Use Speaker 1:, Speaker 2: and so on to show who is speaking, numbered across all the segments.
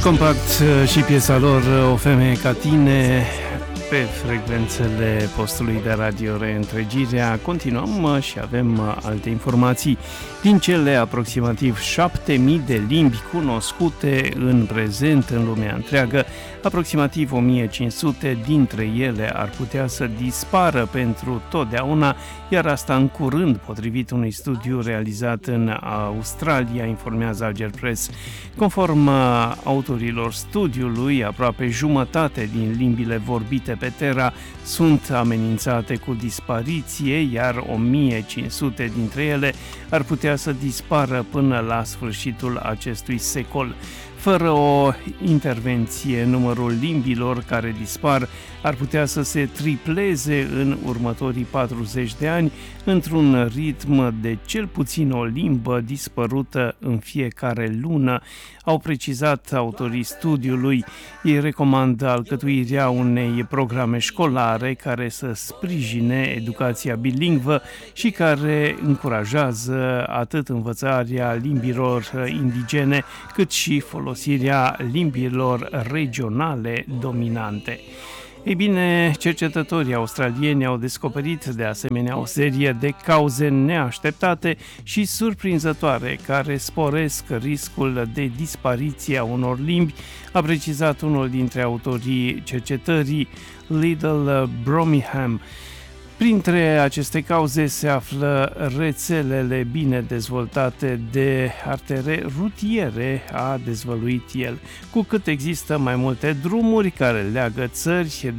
Speaker 1: Compact și piesa lor O femeie ca tine pe frecvențele postului de radio Reîntregirea. Continuăm și avem alte informații. Din cele aproximativ 7000 de limbi cunoscute în prezent în lumea întreagă, aproximativ 1500 dintre ele ar putea să dispară pentru totdeauna, iar asta în curând, potrivit unui studiu realizat în Australia, informează Ager Press. Conform autorilor studiului, aproape jumătate din limbile vorbite pe Terra sunt amenințate cu dispariție, iar 1500 dintre ele ar putea să dispară până la sfârșitul acestui secol. Fără o intervenție, numărul limbilor care dispar ar putea să se tripleze în următorii 40 de ani, într-un ritm de cel puțin o limbă dispărută în fiecare lună, au precizat autorii studiului. Ei recomandă alcătuirea unei programe școlare care să sprijine educația bilingvă și care încurajează atât învățarea limbilor indigene, cât și folosirea limbilor regionale dominante. Ei bine, cercetătorii australieni au descoperit de asemenea o serie de cauze neașteptate și surprinzătoare care sporesc riscul de dispariție a unor limbi, a precizat unul dintre autorii cercetării, Liddell Bromingham. Printre aceste cauze se află rețelele bine dezvoltate de artere rutiere, a dezvăluit el. Cu cât există mai multe drumuri care leagă țări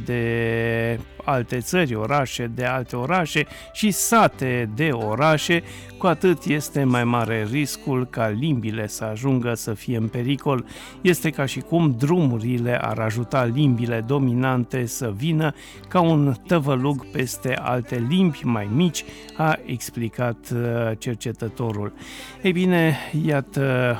Speaker 1: de alte țări, orașe de alte orașe și sate de orașe, cu atât este mai mare riscul ca limbile să ajungă să fie în pericol. Este ca și cum drumurile ar ajuta limbile dominante să vină ca un tăvălug peste alte limbi mai mici, a explicat cercetătorul. Ei bine, iată,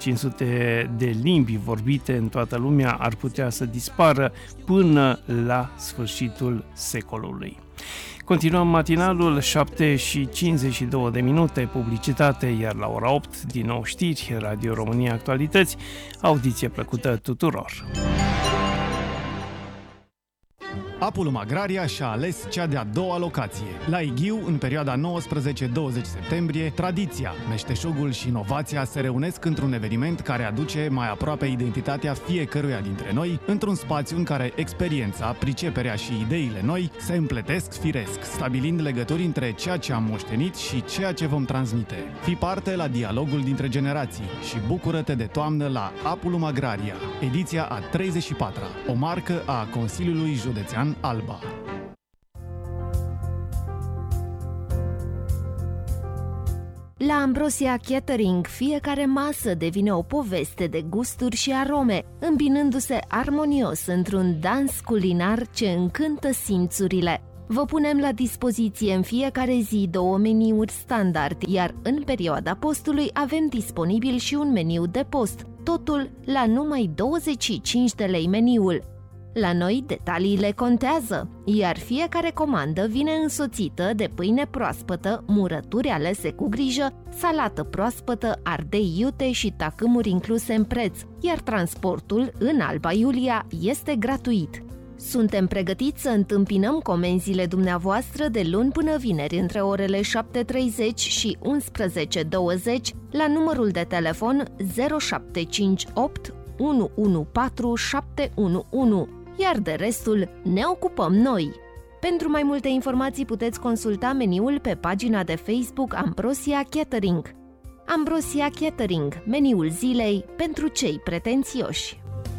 Speaker 1: 1500 de limbi vorbite în toată lumea ar putea să dispară până la sfârșitul secolului. Continuăm matinalul, 7:52, publicitate, iar la ora 8 din nou știri, Radio România Actualități. Audiție plăcută tuturor!
Speaker 2: Apulum Agraria și-a ales cea de-a doua locație. La Ighiu, în perioada 19-20 septembrie, tradiția, meșteșugul și inovația se reunesc într-un eveniment care aduce mai aproape identitatea fiecăruia dintre noi, într-un spațiu în care experiența, priceperea și ideile noi se împletesc firesc, stabilind legături între ceea ce am moștenit și ceea ce vom transmite. Fii parte la dialogul dintre generații și bucură-te de toamnă la Apulum Agraria, ediția a 34-a, o marcă a Consiliului Județean Alba.
Speaker 3: La Ambrosia Catering, fiecare masă devine o poveste de gusturi și arome, îmbinându-se armonios într-un dans culinar ce încântă simțurile. Vă punem la dispoziție în fiecare zi 2 meniuri standard, iar în perioada postului avem disponibil și un meniu de post, totul la numai 25 de lei meniul. La noi detaliile contează, iar fiecare comandă vine însoțită de pâine proaspătă, murături alese cu grijă, salată proaspătă, ardei iute și tacâmuri incluse în preț, iar transportul în Alba Iulia este gratuit. Suntem pregătiți să întâmpinăm comenzile dumneavoastră de luni până vineri între orele 7:30 și 11:20 la numărul de telefon 0758 114 711, iar de restul ne ocupăm noi. Pentru mai multe informații puteți consulta meniul pe pagina de Facebook Ambrosia Catering. Ambrosia Catering, meniul zilei pentru cei pretențioși.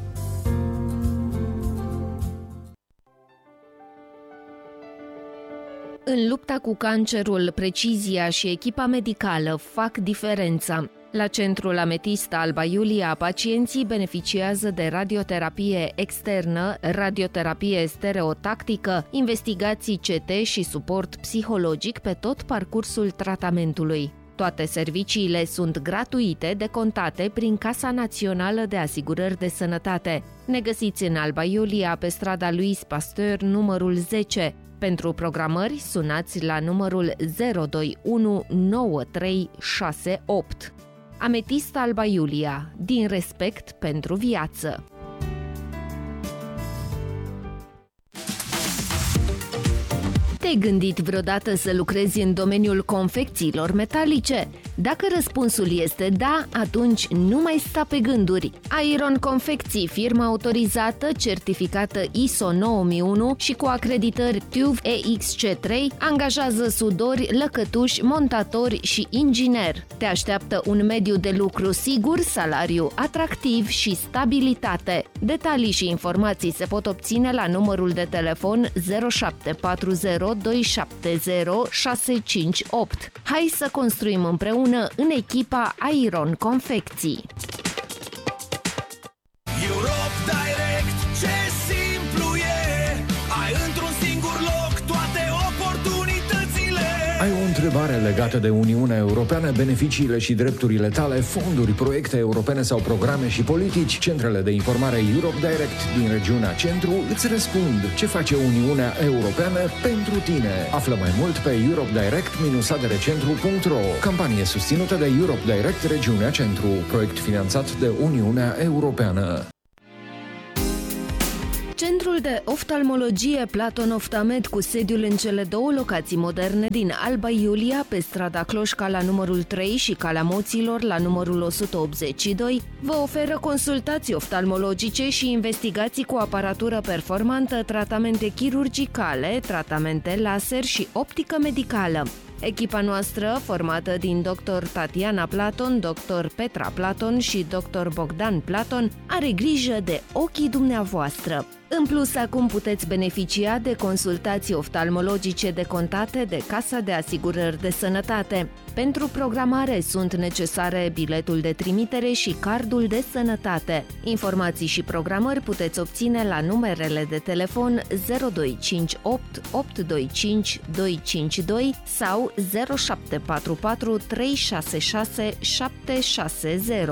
Speaker 3: În lupta cu cancerul, precizia și echipa medicală fac diferența. La Centrul Ametist Alba Iulia, pacienții beneficiază de radioterapie externă, radioterapie stereotactică, investigații CT și suport psihologic pe tot parcursul tratamentului. Toate serviciile sunt gratuite, decontate prin Casa Națională de Asigurări de Sănătate. Ne găsiți în Alba Iulia, pe strada Louis Pasteur, numărul 10. Pentru programări, sunați la numărul 021 9368. Ametist Alba Iulia, din respect pentru viață. Te-ai gândit vreodată să lucrezi în domeniul confecțiilor metalice? Dacă răspunsul este da, atunci nu mai sta pe gânduri. Iron Confecții, firmă autorizată, certificată ISO 9001 și cu acreditări TÜV EXC3, angajează sudori, lăcătuși, montatori și ingineri. Te așteaptă un mediu de lucru sigur, salariu atractiv și stabilitate. Detalii și informații se pot obține la numărul de telefon 0740 270 658. Hai să construim împreună în echipa Iron Confecții.
Speaker 4: Europe Direct, ce simplu e! Ai într-un singur loc toate oportunitățile!
Speaker 5: Ai o întrebare legată de Uniunea Europeană, beneficiile și drepturile tale, fonduri, proiecte europene sau programe și politici? Centrele de informare Europe Direct din regiunea Centru îți răspund ce face Uniunea Europeană pentru tine. Află mai mult pe europedirect-aderecentru.ro. Campanie susținută de Europe Direct Regiunea Centru, proiect finanțat de Uniunea Europeană.
Speaker 3: Centrul de oftalmologie Platon Oftamed, cu sediul în cele două locații moderne din Alba Iulia, pe strada Cloșca la numărul 3 și Calea Moților la numărul 182, vă oferă consultații oftalmologice și investigații cu aparatură performantă, tratamente chirurgicale, tratamente laser și optică medicală. Echipa noastră, formată din dr. Tatiana Platon, dr. Petra Platon și dr. Bogdan Platon, are grijă de ochii dumneavoastră. În plus, acum puteți beneficia de consultații oftalmologice decontate de Casa de Asigurări de Sănătate. Pentru programare sunt necesare biletul de trimitere și cardul de sănătate. Informații și programări puteți obține la numerele de telefon 0258 825 252 sau 0744 366 760.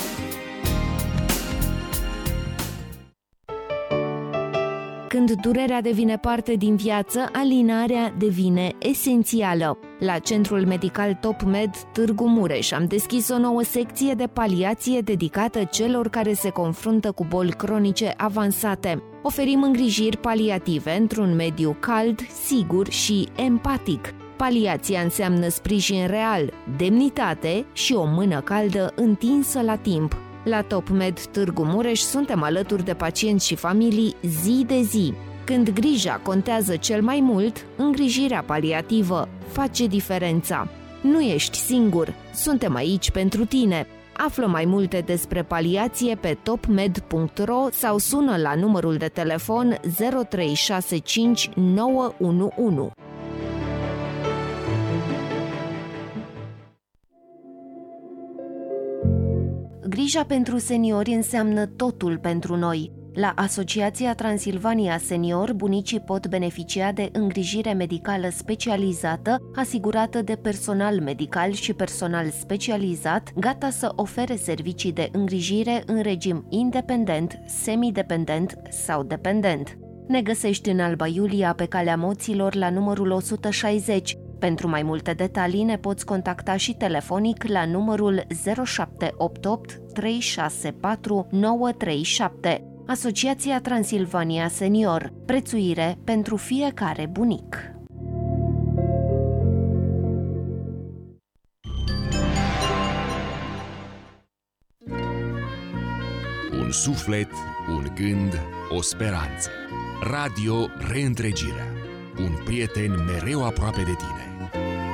Speaker 3: Când durerea devine parte din viață, alinarea devine esențială. La Centrul Medical Top Med Târgu Mureș am deschis o nouă secție de paliație dedicată celor care se confruntă cu boli cronice avansate. Oferim îngrijiri paliative într-un mediu cald, sigur și empatic. Paliația înseamnă sprijin real, demnitate și o mână caldă întinsă la timp. La Top Med Târgu Mureș suntem alături de pacienți și familii zi de zi. Când grija contează cel mai mult, îngrijirea paliativă face diferența. Nu ești singur, suntem aici pentru tine. Află mai multe despre paliație pe topmed.ro sau sună la numărul de telefon 0365 911. Grija pentru seniori înseamnă totul pentru noi. La Asociația Transilvania Senior, bunicii pot beneficia de îngrijire medicală specializată, asigurată de personal medical și personal specializat, gata să ofere servicii de îngrijire în regim independent, semidependent sau dependent. Ne găsești în Alba Iulia, pe Calea Moților, la numărul 160. Pentru mai multe detalii ne poți contacta și telefonic la numărul 0788 364 937. Asociația Transilvania Senior. Prețuire pentru fiecare bunic.
Speaker 6: Un suflet, un gând, o speranță. Radio Reîntregirea. Un prieten mereu aproape de tine.